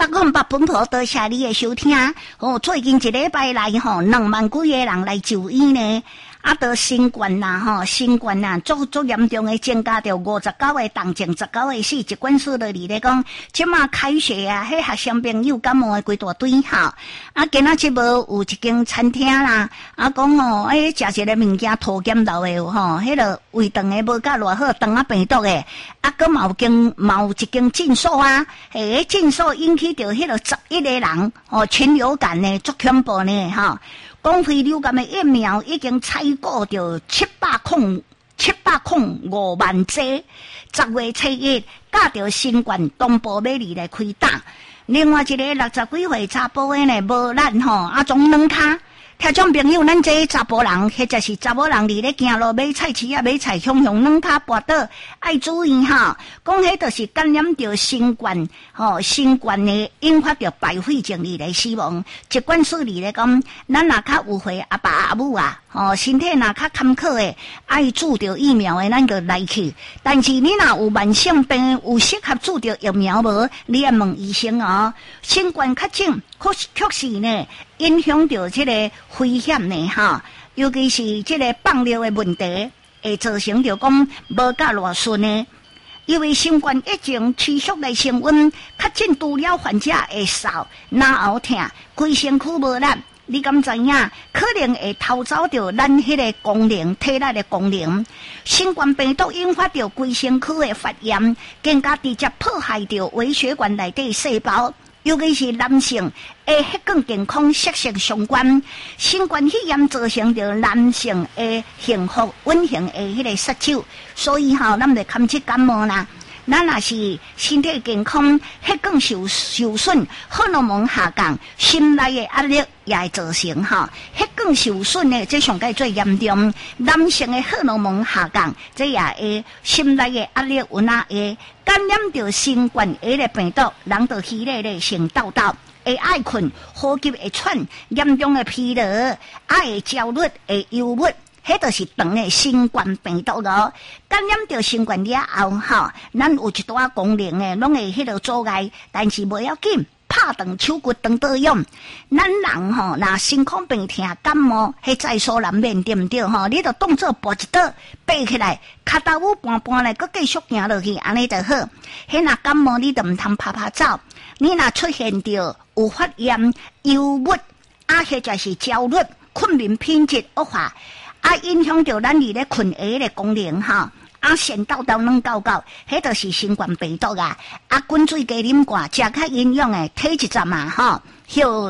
808本婆，多谢你的收听。最近一礼拜来2万几个人来就医呢。得新冠啦新冠啦，足严重的增加到59个重症，19个死。疾管署的咧讲，即马开学啊，迄学生朋友感冒的规大堆今仔日无有一间餐厅啦，讲食一个物件吐检到的迄个胃肠的无甲偌好，肠病毒的，搁有一间诊所啊，诊所引起到迄个11个人禽流感呢，足恐怖呢讲非流感的疫苗已经采购到705万剂，10月7日甲到新冠东部美丽来开打。另外一个60几岁查甫的呢，无咱总两骹。听众朋友，咱这查甫人，或者是查某人伫咧行路买菜市啊，买菜向两骹跋倒，爱注意讲迄就是感染到新冠新冠的引发到败血症而来死亡。疾管署咧讲，咱若较有岁阿爸阿母啊，身体若较坎坷的，爱注着疫苗的，咱就来去。但是你若有慢性病，有适合注着疫苗无？你要问医生新冠确诊确实呢，影响到这个危险呢尤其是这个放尿的问题，会造成着讲无甲偌顺呢。因为新冠疫情持续来升温，确诊除了患者会扫、脑后痛、规身躯无力，你敢知影？可能会偷走着咱迄个功能、体内的功能。新冠病毒引发着规身躯的发炎，更加直接破坏着微血管内底细胞。尤其是男性的血管健康息息相关，新冠肺炎造成着男性的幸福稳定的迄个杀手，所以咱就堪去感冒啦。咱若是身体健康，血管受损，荷尔蒙下降，心内的压力也会造成血管受损的，这上界最严重。男性的荷尔蒙下降，这也会心内的压力有哪会感染到新冠的个病毒，人就稀咧性抖抖，会爱困，呼吸会喘，严重的疲劳，会焦虑，会忧郁。迄就是长的新冠病毒感染到新冠了后咱有一段功能的拢会迄个阻碍，但是不要紧，拍长手骨长倒用。咱人若身躯病痛感冒，迄在所难免，对不对你就当作步一倒爬起来，脚头舞搬搬来，搁继续行落去，安尼就好。迄若感冒，你就唔通拍拍走。你若出现着有发炎、忧郁或者是焦虑、困眠品质恶化。影响到咱咧困下的功能先抖抖软搞搞，迄就是新冠病毒滚水加啉寡，食较营养的，体一阵休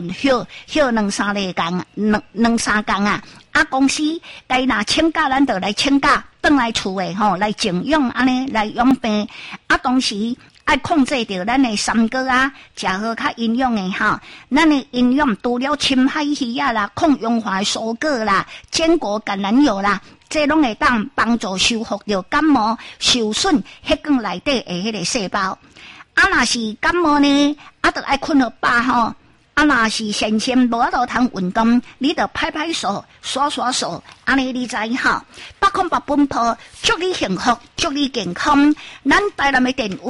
2-3日工，2-3工公司该拿请假，咱就来请假，转来厝诶来静养安尼来养病同时。爱控制着咱的三高食好较营养的咱的营养除了深海鱼啦、抗氧化蔬果啦、坚果橄榄油啦，这拢会当帮助修复着感冒受损血管内底的迄个细胞。若是感冒呢，就爱困好饱若是先无法度通运动，你就拍拍手、刷刷手，安尼你知808本铺，祝你幸福，祝你健康。咱台南的电话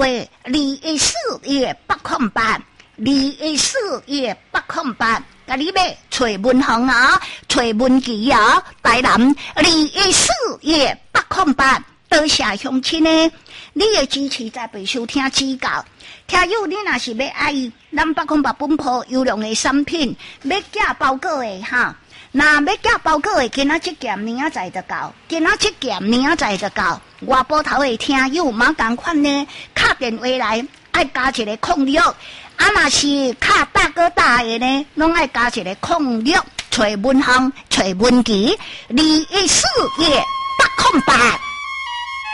214-808，214-808，甲你买找文行找文琪台南214-808。多谢乡亲呢，你的支持才被收听指教。听友，你若是要爱咱808本铺优良的产品，要寄包裹的那要寄包裹的，今仔这件明仔载就到，外埔头的听友嘛同款呢，打电话来爱加一个06，若是卡大哥大的呢，拢爱加一个06，找文行，找文琪，214-808。